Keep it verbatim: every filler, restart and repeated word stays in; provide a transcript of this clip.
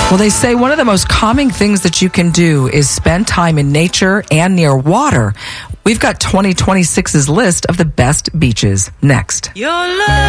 Well, they say one of the most calming things that you can do is spend time in nature and near water. We've got twenty twenty-six's list of the best beaches next. Your love.